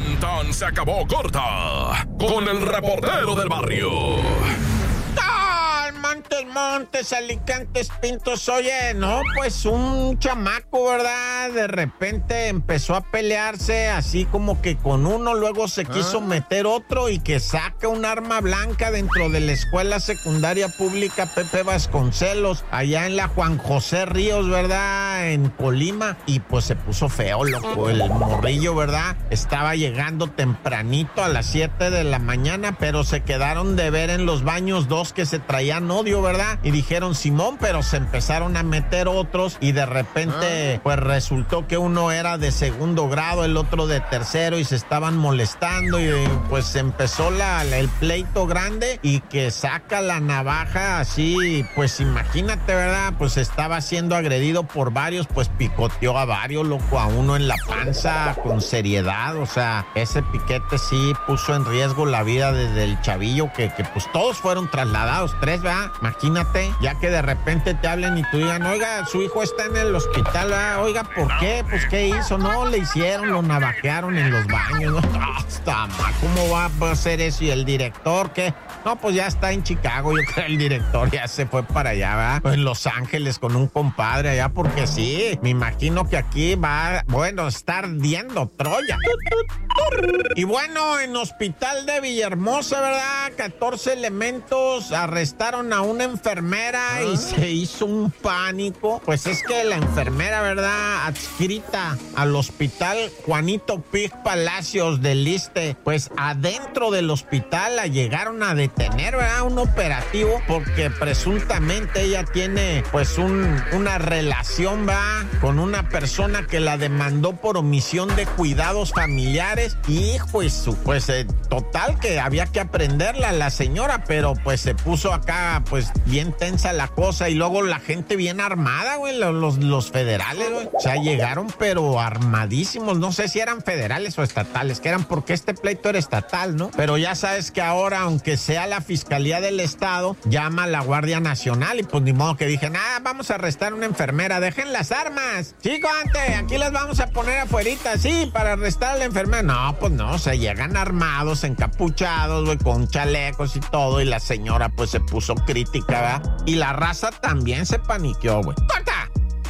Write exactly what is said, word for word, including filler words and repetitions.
Tan tan se acabó corta con el reportero del barrio. Montes, Montes, Alicantes, Pintos. Oye, no, pues un chamaco, ¿verdad? De repente empezó a pelearse así como que con uno, luego se quiso ¿Ah? meter otro y que saca un arma blanca dentro de la escuela secundaria pública Pepe Vasconcelos, allá en la Juan José Ríos, ¿verdad? En Colima, y pues se puso feo, loco, el morrillo, ¿verdad? Estaba llegando tempranito a las siete de la mañana, pero se quedaron de ver en los baños dos que se traían odio, ¿verdad? Y dijeron Simón, pero se empezaron a meter otros y de repente, pues resultó que uno era de segundo grado, el otro de tercero y se estaban molestando y pues empezó la, la, el pleito grande y que saca la navaja así, pues imagínate, ¿verdad? Pues estaba siendo agredido por varios, pues picoteó a varios, loco, a uno en la panza con seriedad, o sea, ese piquete sí puso en riesgo la vida desde el chavillo que, que pues todos fueron trasladados, tres, ¿verdad? Imagínate, ya que de repente te hablen y tú digan, oiga, su hijo está en el hospital, ¿verdad? Oiga, ¿por qué? Pues, ¿qué hizo? No, le hicieron, lo navajearon en los baños, ¿no? Ah, está mal, ¿cómo va a hacer eso? ¿Y el director qué? No, pues ya está en Chicago, yo creo que el director ya se fue para allá, ¿verdad? En Los Ángeles con un compadre allá, porque sí, me imagino que aquí va, bueno, está ardiendo Troya. Y bueno, en Hospital de Villahermosa, ¿verdad? catorce elementos arrestaron a una enfermera ¿Ah? y se hizo un pánico. Pues es que la enfermera, ¿verdad? Adscrita al Hospital Juanito Pig Palacios del Iste, pues adentro del hospital la llegaron a detener, ¿verdad? Un operativo porque presuntamente ella tiene pues un, una relación, ¿verdad? Con una persona que la demandó por omisión de cuidados familiares y pues, pues eh, total que había que aprenderla a la señora, pero pues se puso acá pues bien tensa la cosa y luego la gente bien armada, güey, los, los federales, güey, o sea, llegaron pero armadísimos, no sé si eran federales o estatales, que eran porque este pleito era estatal, ¿no? Pero ya sabes que ahora, aunque sea la Fiscalía del Estado, llama a la Guardia Nacional y pues ni modo que dije, ah, vamos a arrestar a una enfermera, dejen las armas, chico, antes, aquí las vamos a poner afuerita, sí, para arrestar a la enfermera. No, pues no, se llegan armados, encapuchados, güey, con chalecos y todo, y la señora pues se puso crítica, ¿verdad? Y la raza también se paniqueó, güey. ¡Corta!